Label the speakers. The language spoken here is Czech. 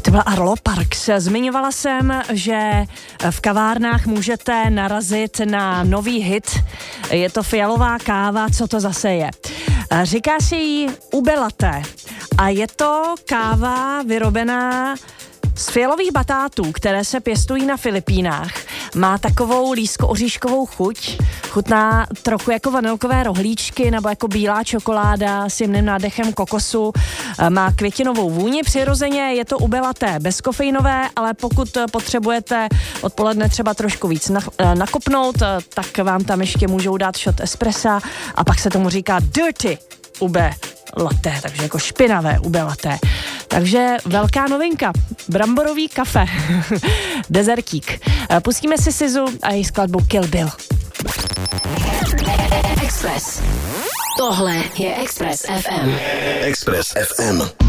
Speaker 1: To byl Arlo Parks. Zmiňovala jsem, že v kavárnách můžete narazit na nový hit. Je to fialová káva, co to zase je? Říká se jí ube latte a je to káva vyrobená z fialových batátů, které se pěstují na Filipínách. Má takovou lízko-oříškovou chuť, chutná trochu jako vanilkové rohlíčky nebo jako bílá čokoláda s jemným nádechem kokosu. Má květinovou vůni přirozeně, je to ube latte bezkofeinové, ale pokud potřebujete odpoledne třeba trošku víc nakopnout, tak vám tam ještě můžou dát shot espressa a pak se tomu říká dirty ube latte, takže jako špinavé ube latte. Takže velká novinka, bramborový kafe, dezertík. Pustíme si Sizu a její skladbu Kill Bill.
Speaker 2: Express. Tohle je Express FM.
Speaker 3: Express FM.